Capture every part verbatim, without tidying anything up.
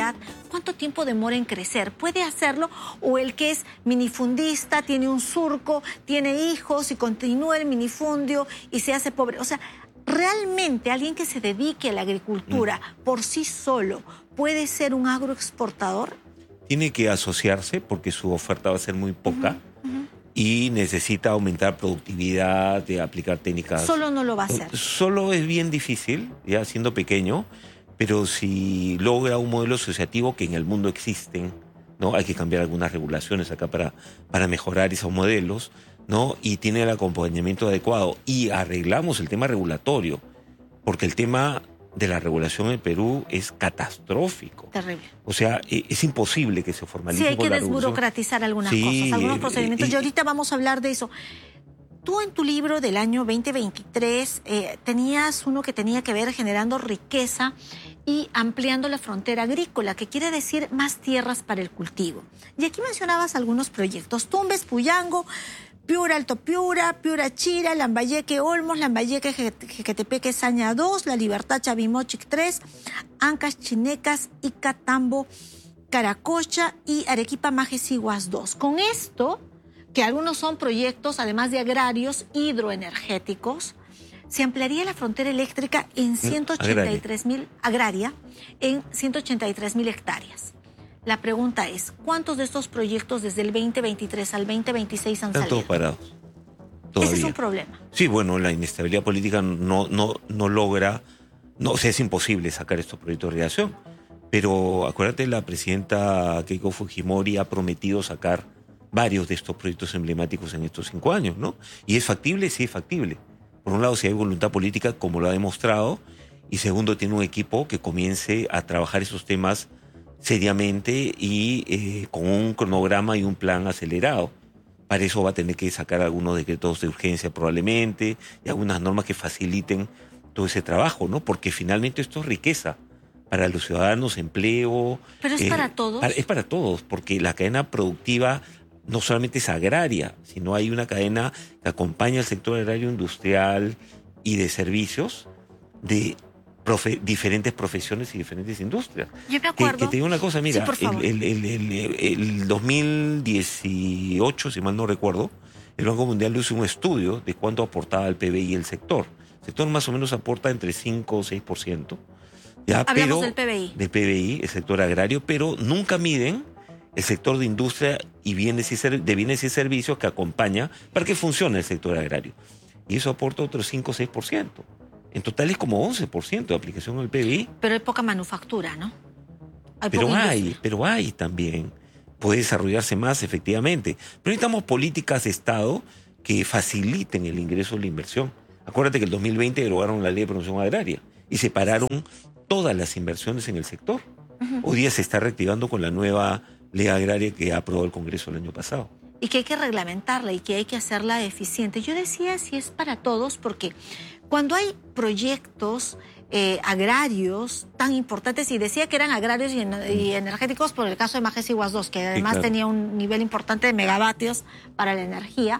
actividad, ¿cuánto tiempo demora en crecer? ¿Puede hacerlo? ¿O el que es minifundista, tiene un surco, tiene hijos y continúa el minifundio y se hace pobre? O sea, ¿realmente alguien que se dedique a la agricultura mm. por sí solo puede ser un agroexportador? Tiene que asociarse porque su oferta va a ser muy poca. Uh-huh, uh-huh. Y necesita aumentar productividad, de aplicar técnicas. Solo no lo va a hacer. Solo es bien difícil, ya siendo pequeño, pero si logra un modelo asociativo que en el mundo existen, ¿no? Hay que cambiar algunas regulaciones acá para, para mejorar esos modelos, ¿no? Y tiene el acompañamiento adecuado. Y arreglamos el tema regulatorio, porque el tema de la regulación en Perú es catastrófico. Terrible. O sea, es imposible que se formalice. Sí, hay que desburocratizar algunas sí, cosas, algunos procedimientos. Y, y ahorita vamos a hablar de eso. Tú en tu libro del año veinte veintitrés eh, tenías uno que tenía que ver generando riqueza y ampliando la frontera agrícola, que quiere decir más tierras para el cultivo. Y aquí mencionabas algunos proyectos. Tumbes, Puyango, Piura, Alto Piura, Piura Chira, Lambayeque Olmos, Lambayeque Jequetepeque Saña dos, La Libertad Chavimochic tres, Ancas Chinecas, Icatambo, Caracocha y Arequipa Majesiguas dos. Con esto, que algunos son proyectos, además de agrarios, hidroenergéticos, se ampliaría la frontera eléctrica en ciento ochenta y tres mil, agraria, en ciento ochenta y tres mil hectáreas. La pregunta es, ¿cuántos de estos proyectos desde el veinte veintitrés al veinte veintiséis han Están salido? todos parados. Todavía. Ese es un problema. Sí, bueno, la inestabilidad política no, no, no logra, no, o sea, es imposible sacar estos proyectos de irrigación. Pero acuérdate, la presidenta Keiko Fujimori ha prometido sacar varios de estos proyectos emblemáticos en estos cinco años, ¿no? ¿Y es factible? Sí, es factible. Por un lado, si hay voluntad política, como lo ha demostrado, y segundo, tiene un equipo que comience a trabajar esos temas seriamente y eh, con un cronograma y un plan acelerado. Para eso va a tener que sacar algunos decretos de urgencia probablemente y algunas normas que faciliten todo ese trabajo, ¿no? Porque finalmente esto es riqueza para los ciudadanos, empleo. ¿Pero es eh, para todos? Para, es para todos, porque la cadena productiva no solamente es agraria, sino hay una cadena que acompaña al sector agrario industrial y de servicios de Profe, diferentes profesiones y diferentes industrias. Yo me acuerdo. Que, que te digo una cosa, mira, sí, por favor. El, el, el, el, el dos mil dieciocho, si mal no recuerdo, el Banco Mundial hizo un estudio de cuánto aportaba el P B I el sector. El sector más o menos aporta entre cinco o seis por ciento. ¿Ya? Hablamos pero, del P B I. Del P B I, el sector agrario, pero nunca miden el sector de industria y bienes y ser, de bienes y servicios que acompaña para que funcione el sector agrario. Y eso aporta otro cinco o seis por ciento. En total es como once por ciento de aplicación al P B I. Pero hay poca manufactura, ¿no? Hay pero hay, industria. pero hay también. Puede desarrollarse más, efectivamente. Pero necesitamos políticas de Estado que faciliten el ingreso de la inversión. Acuérdate que en el dos mil veinte derogaron la ley de promoción agraria y separaron todas las inversiones en el sector. Uh-huh. Hoy día se está reactivando con la nueva ley agraria que aprobó el Congreso el año pasado. Y que hay que reglamentarla y que hay que hacerla eficiente. Yo decía si es para todos porque cuando hay proyectos eh, agrarios tan importantes, y decía que eran agrarios y, y energéticos por el caso de Majesiguas dos, que además sí, claro. tenía un nivel importante de megavatios para la energía,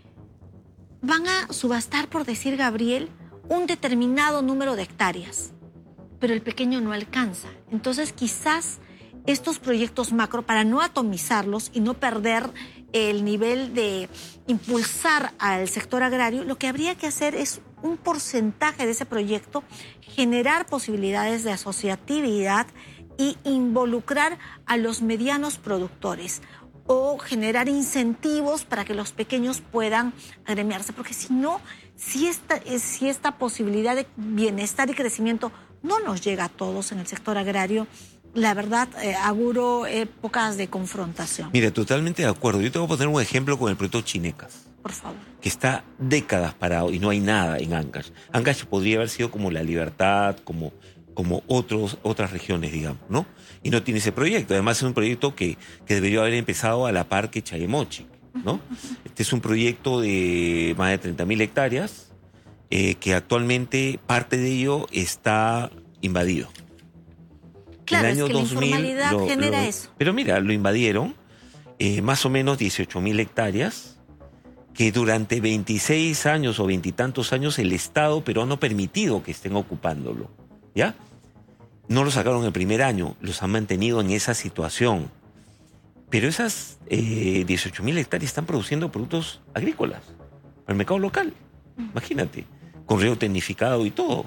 van a subastar, por decir Gabriel, un determinado número de hectáreas, pero el pequeño no alcanza. Entonces quizás estos proyectos macro, para no atomizarlos y no perder el nivel de impulsar al sector agrario, lo que habría que hacer es un porcentaje de ese proyecto, generar posibilidades de asociatividad y involucrar a los medianos productores o generar incentivos para que los pequeños puedan agremiarse, porque si no, si esta, si esta posibilidad de bienestar y crecimiento no nos llega a todos en el sector agrario, la verdad, eh, auguro épocas de confrontación. Mira, totalmente de acuerdo. Yo te voy a poner un ejemplo con el proyecto Chinecas. Por favor. Que está décadas parado y no hay nada en Ancash. Ancash podría haber sido como La Libertad, como, como otros, otras regiones, digamos, ¿no? Y no tiene ese proyecto. Además es un proyecto que, que debería haber empezado a la par que Chayemochic, ¿no? Este es un proyecto de más de treinta mil hectáreas eh, que actualmente parte de ello está invadido. Claro, el año es que dos mil, la informalidad lo, genera lo, eso. Pero mira, lo invadieron eh, más o menos dieciocho mil hectáreas que durante veintiséis años o veintitantos años el Estado peruano ha permitido que estén ocupándolo, ¿ya? no los sacaron el primer año, los han mantenido en esa situación. Pero esas eh, dieciocho mil hectáreas están produciendo productos agrícolas para el mercado local. Imagínate, con riego tecnificado y todo.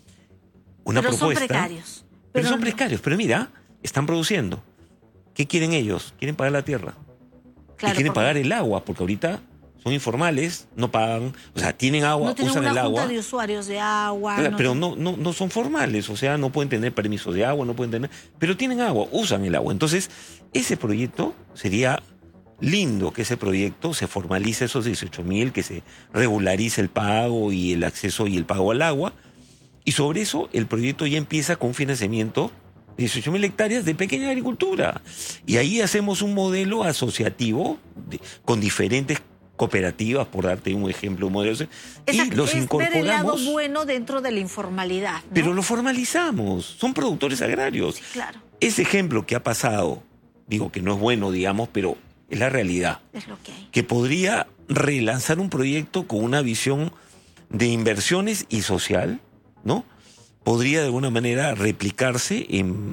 Una pero propuesta, son precarios. Pero, Pero son no. precarios. Pero mira, están produciendo. ¿Qué quieren ellos? Quieren pagar la tierra. Claro, y quieren porque pagar el agua, porque ahorita son informales, no pagan, o sea, tienen agua, no tienen usan una el agua. junta de usuarios de agua. Claro, no pero tienen- no, no, no son formales, o sea, no pueden tener permiso de agua, no pueden tener, pero tienen agua, usan el agua. Entonces, ese proyecto sería lindo que ese proyecto se formalice esos dieciocho mil, que se regularice el pago y el acceso y el pago al agua. Y sobre eso, el proyecto ya empieza con un financiamiento de dieciocho mil hectáreas de pequeña agricultura. Y ahí hacemos un modelo asociativo de- con diferentes cooperativas, por darte un ejemplo, un modelo, y Esa- los es ver el lado incorporamos, bueno dentro de la informalidad, ¿no? pero lo formalizamos. Son productores agrarios. Sí, claro, Ese ejemplo que ha pasado, digo que no es bueno, digamos, pero es la realidad, es lo que hay. que podría relanzar un proyecto con una visión de inversiones y social, ¿no? Podría de alguna manera replicarse en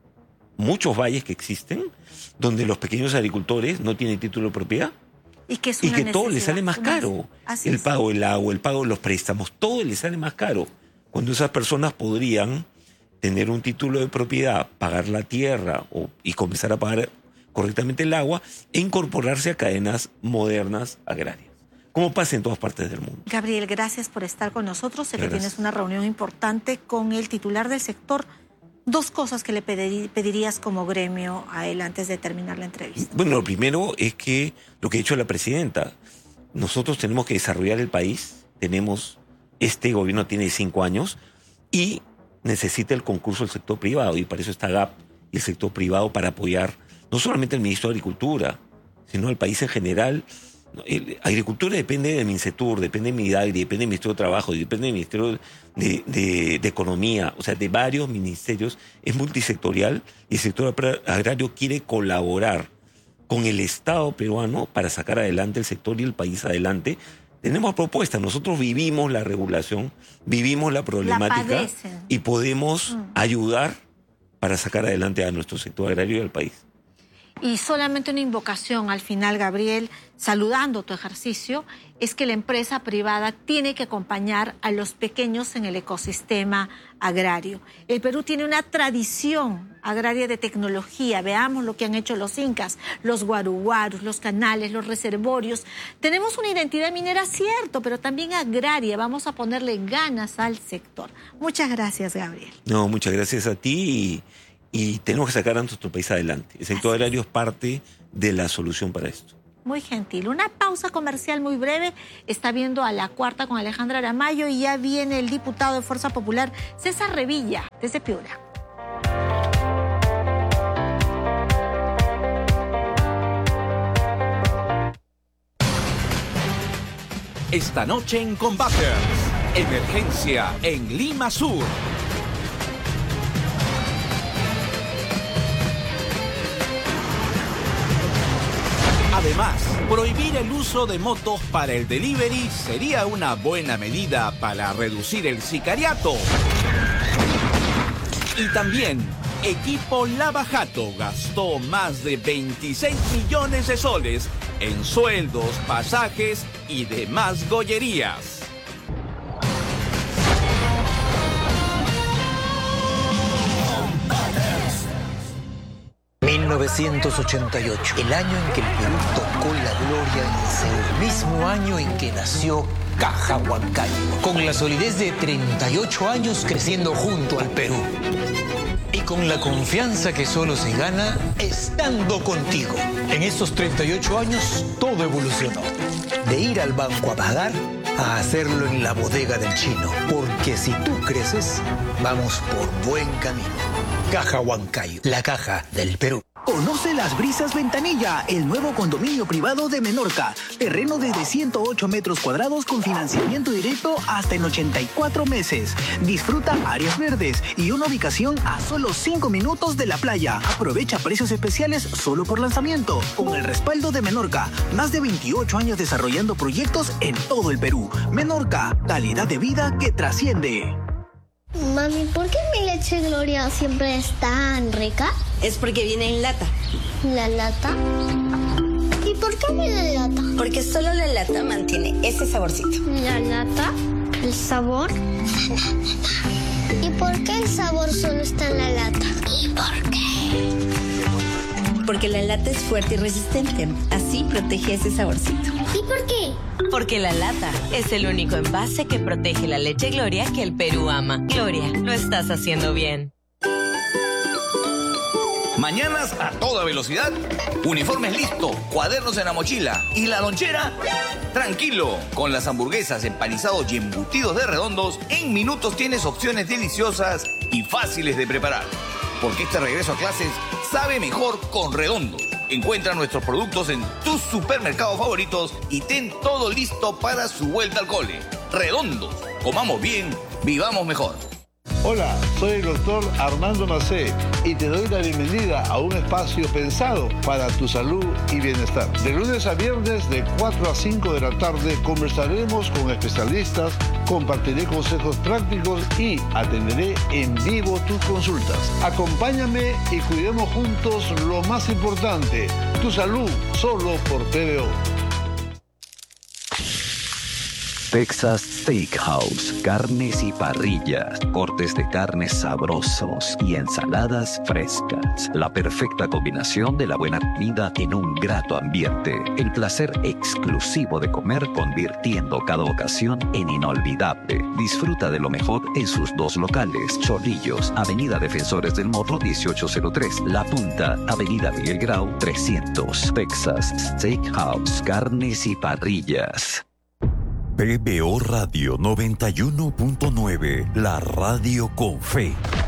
muchos valles que existen, donde los pequeños agricultores no tienen título de propiedad Y que, es y una que todo les necesidad, sale más una- caro. Así El es. pago del agua, el pago de los préstamos, todo les sale más caro. Cuando esas personas podrían tener un título de propiedad, pagar la tierra o, y comenzar a pagar correctamente el agua e incorporarse a cadenas modernas agrarias, como pasa en todas partes del mundo. Gabriel, gracias por estar con nosotros. Sé que Gracias. tienes una reunión importante con el titular del sector. Dos cosas que le pediri- pedirías como gremio a él antes de terminar la entrevista. Bueno, lo primero es que lo que ha dicho la presidenta, nosotros tenemos que desarrollar el país, tenemos, este gobierno tiene cinco años y necesita el concurso del sector privado y para eso está G A P y el sector privado para apoyar no solamente al ministro de Agricultura, sino al país en general. El- agricultura depende del MINCETUR, depende de MIDAGRI, depende del Ministerio de Trabajo, depende del Ministerio de, de- de Economía, o sea, de varios ministerios, es multisectorial y el sector apra- agrario quiere colaborar con el Estado peruano para sacar adelante el sector y el país adelante. Tenemos propuestas, nosotros vivimos la regulación, vivimos la problemática padecen. y podemos Mm. ayudar para sacar adelante a nuestro sector agrario y al país. Y solamente una invocación al final, Gabriel, saludando tu ejercicio, es que la empresa privada tiene que acompañar a los pequeños en el ecosistema agrario. El Perú tiene una tradición agraria de tecnología. Veamos lo que han hecho los incas, los guaruguarus, los canales, los reservorios. Tenemos una identidad minera, cierto, pero también agraria. Vamos a ponerle ganas al sector. Muchas gracias, Gabriel. No, muchas gracias a ti y, y tenemos que sacar a nuestro país adelante. El sector Así es. agrario es parte de la solución para esto. Muy gentil. Una pausa comercial muy breve. Está viendo a La Cuarta con Alejandra Aramayo y ya viene el diputado de Fuerza Popular, César Revilla, desde Piura. Esta noche en Combaters, emergencia en Lima Sur. Además, prohibir el uso de motos para el delivery sería una buena medida para reducir el sicariato. Y también, Equipo Lava Jato gastó más de veintiséis millones de soles en sueldos, pasajes y demás gollerías. mil novecientos ochenta y ocho, el año en que el Perú tocó la gloria en el Seúl, mismo año en que nació Caja Huancayo, con la solidez de treinta y ocho años creciendo junto al Perú. Y con la confianza que solo se gana estando contigo. En estos treinta y ocho años todo evolucionó. De ir al banco a pagar a hacerlo en la bodega del chino. Porque si tú creces, vamos por buen camino. Caja Huancayo, la caja del Perú. Conoce Las Brisas Ventanilla, el nuevo condominio privado de Menorca. Terreno desde ciento ocho metros cuadrados con financiamiento directo hasta en ochenta y cuatro meses. Disfruta áreas verdes y una ubicación a solo cinco minutos de la playa. Aprovecha precios especiales solo por lanzamiento. Con el respaldo de Menorca, más de veintiocho años desarrollando proyectos en todo el Perú. Menorca, calidad de vida que trasciende. Mami, ¿por qué mi leche Gloria siempre es tan rica? Es porque viene en lata. ¿La lata? ¿Y por qué viene en lata? Porque solo la lata mantiene ese saborcito. ¿La lata? ¿El sabor? ¿Y por qué el sabor solo está en la lata? ¿Y por qué? Porque la lata es fuerte y resistente. Así protege ese saborcito. ¿Y por qué? Porque la lata es el único envase que protege la leche Gloria que el Perú ama. Gloria, lo estás haciendo bien. Mañanas a toda velocidad, uniformes listos, cuadernos en la mochila y la lonchera. Tranquilo, con las hamburguesas, empanizados y embutidos de Redondos, en minutos tienes opciones deliciosas y fáciles de preparar. Porque este regreso a clases sabe mejor con Redondos. Encuentra nuestros productos en tus supermercados favoritos y ten todo listo para su vuelta al cole. Redondos, comamos bien, vivamos mejor. Hola, soy el doctor Armando Macé y te doy la bienvenida a un espacio pensado para tu salud y bienestar. De lunes a viernes de cuatro a cinco de la tarde conversaremos con especialistas, compartiré consejos prácticos y atenderé en vivo tus consultas. Acompáñame y cuidemos juntos lo más importante, tu salud, solo por T V O. Texas Steakhouse, carnes y parrillas, cortes de carnes sabrosos y ensaladas frescas. La perfecta combinación de la buena comida en un grato ambiente. El placer exclusivo de comer convirtiendo cada ocasión en inolvidable. Disfruta de lo mejor en sus dos locales. Chorrillos, Avenida Defensores del Morro dieciocho cero tres. La Punta, Avenida Miguel Grau trescientos. Texas Steakhouse, carnes y parrillas. P B O Radio noventa y uno punto nueve, la radio con fe.